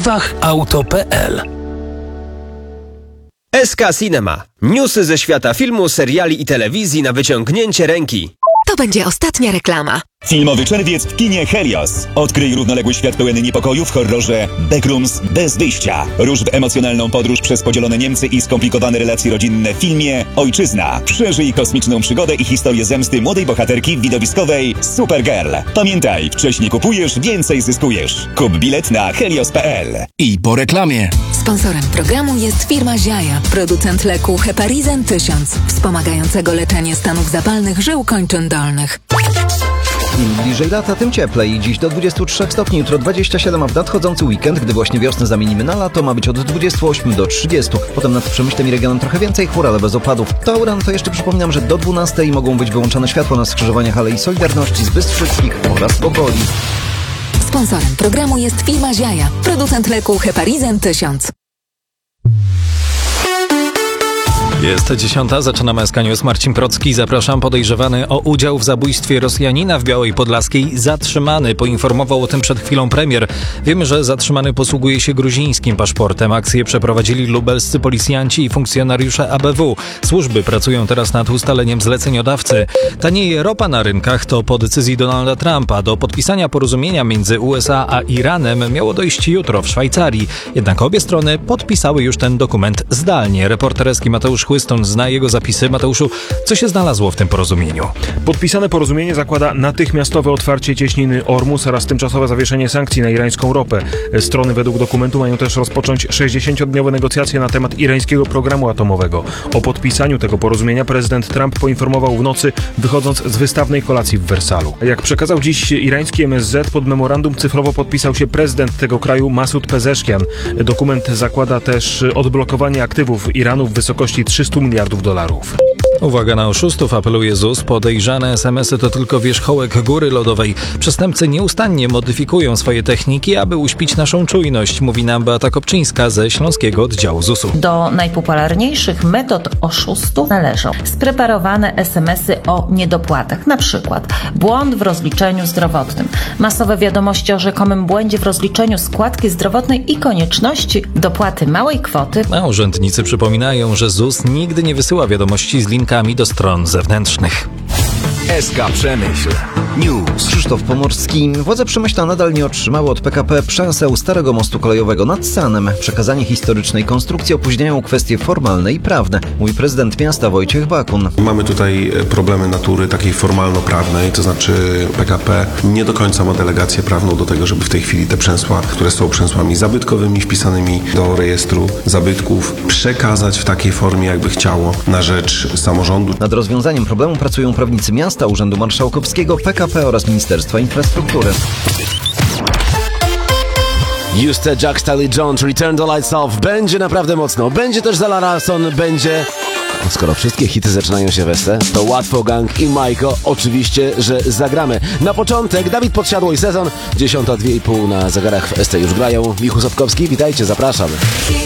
wachauto.pl. SK Cinema. Newsy ze świata filmu, seriali i telewizji na wyciągnięcie ręki. To będzie ostatnia reklama. Filmowy czerwiec w kinie Helios. Odkryj równoległy świat pełen niepokoju w horrorze Backrooms bez wyjścia. Rusz w emocjonalną podróż przez podzielone Niemcy i skomplikowane relacje rodzinne w filmie Ojczyzna. Przeżyj kosmiczną przygodę i historię zemsty młodej bohaterki widowiskowej Supergirl. Pamiętaj, wcześniej kupujesz, więcej zyskujesz. Kup bilet na helios.pl. I po reklamie. Sponsorem programu jest firma Ziaja, producent leku Heparizan 1000, wspomagającego leczenie stanów zapalnych żył kończyn dolnych. Im bliżej lata, tym cieplej. Dziś do 23 stopni, jutro 27, a w nadchodzący weekend, gdy właśnie wiosnę zamienimy na lato, ma być od 28 do 30. Potem nad Przemyślem i regionem trochę więcej chmur, ale bez opadów. Tauran, to jeszcze przypominam, że do 12 mogą być wyłączone światła na skrzyżowaniach Alei Solidarności z Bystrzyckich oraz Powoli. Sponsorem programu jest firma Ziaja, producent leku Heparizan 1000. Jest 10, zaczynamy SK News. Marcin Procki, zapraszam. Podejrzewany o udział w zabójstwie Rosjanina w Białej Podlaskiej zatrzymany. Poinformował o tym przed chwilą premier. Wiemy, że zatrzymany posługuje się gruzińskim paszportem. Akcję przeprowadzili lubelscy policjanci i funkcjonariusze ABW. Służby pracują teraz nad ustaleniem zleceniodawcy. Tanieje ropa na rynkach to po decyzji Donalda Trumpa. Do podpisania porozumienia między USA a Iranem miało dojść jutro w Szwajcarii. Jednak obie strony podpisały już ten dokument zdalnie. Reporter SK Mateusz Chłyston zna jego zapisy. Mateuszu, co się znalazło w tym porozumieniu? Podpisane porozumienie zakłada natychmiastowe otwarcie cieśniny Ormus oraz tymczasowe zawieszenie sankcji na irańską ropę. Strony według dokumentu mają też rozpocząć 60-dniowe negocjacje na temat irańskiego programu atomowego. O podpisaniu tego porozumienia prezydent Trump poinformował w nocy, wychodząc z wystawnej kolacji w Wersalu. Jak przekazał dziś irański MSZ, pod memorandum cyfrowo podpisał się prezydent tego kraju Masud Pezeshkian. Dokument zakłada też odblokowanie aktywów Iranu w wysokości $300 miliardów. Uwaga na oszustów, apeluje ZUS. Podejrzane SMS-y to tylko wierzchołek góry lodowej. Przestępcy nieustannie modyfikują swoje techniki, aby uśpić naszą czujność, mówi nam Beata Kopczyńska ze Śląskiego Oddziału ZUS-u. Do najpopularniejszych metod oszustów należą spreparowane SMS-y o niedopłatach, na przykład błąd w rozliczeniu zdrowotnym, masowe wiadomości o rzekomym błędzie w rozliczeniu składki zdrowotnej i konieczności dopłaty małej kwoty. A urzędnicy przypominają, że ZUS nigdy nie wysyła wiadomości z linkami do stron zewnętrznych. SK Przemyśl News. Krzysztof Pomorski. Władze Przemyśla nadal nie otrzymały od PKP przeseł starego mostu kolejowego nad Sanem. Przekazanie historycznej konstrukcji opóźniają kwestie formalne i prawne, mówi prezydent miasta Wojciech Bakun. Mamy tutaj problemy natury takiej formalno-prawnej, to znaczy PKP nie do końca ma delegację prawną do tego, żeby w tej chwili te przęsła, które są przęsłami zabytkowymi, wpisanymi do rejestru zabytków, przekazać w takiej formie, jakby chciało, na rzecz samorządu. Nad rozwiązaniem problemu pracują prawnicy miasta, Urzędu Marszałkowskiego, PKP oraz Ministerstwa Infrastruktury. Juste Jack Stanley Jones, Return the Lights Off. Będzie naprawdę mocno. Będzie też Zala Larsson, będzie... Skoro wszystkie hity zaczynają się w ST, to łatwo Gang i Majko oczywiście, że zagramy. Na początek Dawid Podsiadło i Sezon. 10:02,5 na zegarach w ST już grają. Michu Sapkowski, witajcie, zapraszam.